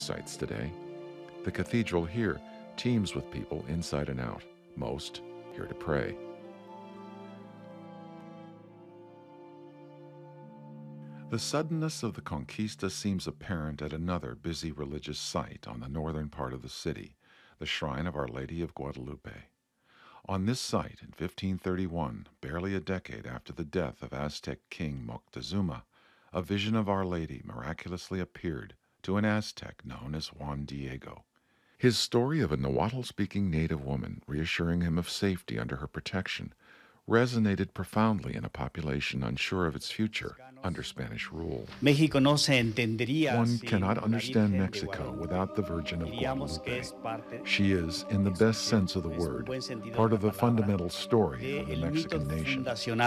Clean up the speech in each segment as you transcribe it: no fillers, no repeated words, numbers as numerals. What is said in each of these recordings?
sites today. The cathedral here teems with people inside and out, most here to pray. The suddenness of the conquista seems apparent at another busy religious site on the northern part of the city, the shrine of Our Lady of Guadalupe. On this site in 1531, barely a decade after the death of Aztec king Moctezuma, a vision of Our Lady miraculously appeared to an Aztec known as Juan Diego. His story of a Nahuatl-speaking native woman reassuring him of safety under her protection resonated profoundly in a population unsure of its future under Spanish rule. One cannot understand Mexico without the Virgin of Guadalupe. She is, in the best sense of the word, part of the fundamental story of the Mexican nation.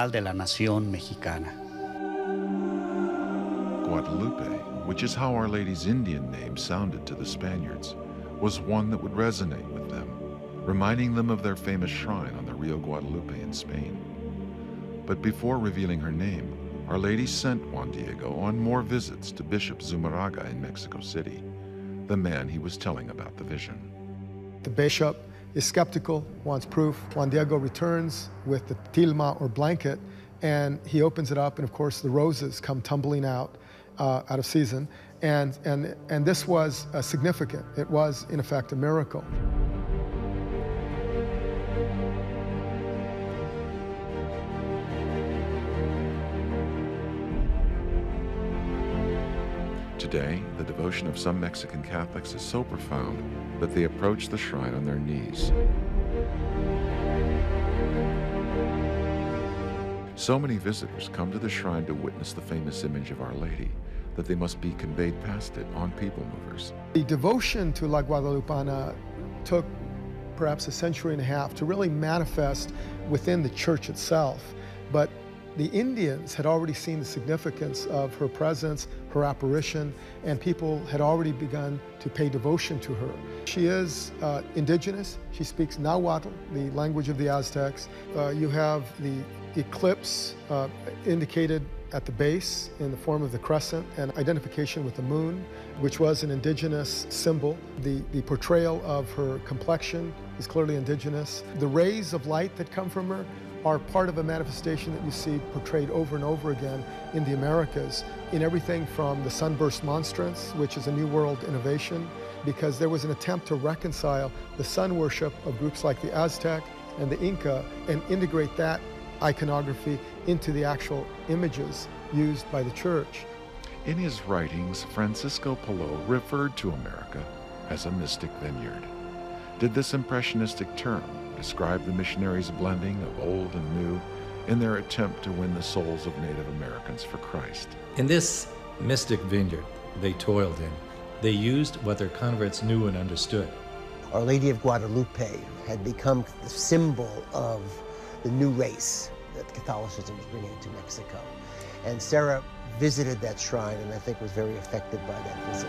Guadalupe, which is how Our Lady's Indian name sounded to the Spaniards, was one that would resonate with them, reminding them of their famous shrine on the Rio Guadalupe in Spain. But before revealing her name, Our Lady sent Juan Diego on more visits to Bishop Zumarraga in Mexico City, the man he was telling about the vision. The bishop is skeptical, wants proof. Juan Diego returns with the tilma or blanket, and he opens it up, and of course the roses come tumbling out of season. And this was significant. It was, in effect, a miracle. Today, the devotion of some Mexican Catholics is so profound that they approach the shrine on their knees. So many visitors come to the shrine to witness the famous image of Our Lady that they must be conveyed past it on people movers. The devotion to La Guadalupana took perhaps a century and a half to really manifest within the church itself, but the Indians had already seen the significance of her presence, her apparition, and people had already begun to pay devotion to her. She is indigenous. She speaks Nahuatl, the language of the Aztecs. You have the eclipse indicated at the base in the form of the crescent and identification with the moon, which was an indigenous symbol. The portrayal of her complexion is clearly indigenous. The rays of light that come from her are part of a manifestation that you see portrayed over and over again in the Americas, in everything from the sunburst monstrance, which is a New World innovation, because there was an attempt to reconcile the sun worship of groups like the Aztec and the Inca and integrate that iconography into the actual images used by the church. In his writings, Francisco Polo referred to America as a mystic vineyard. Did this impressionistic term describe the missionaries' blending of old and new in their attempt to win the souls of Native Americans for Christ? In this mystic vineyard they toiled in, they used what their converts knew and understood. Our Lady of Guadalupe had become the symbol of the new race that Catholicism was bringing to Mexico. And Sarah visited that shrine and I think was very affected by that visit.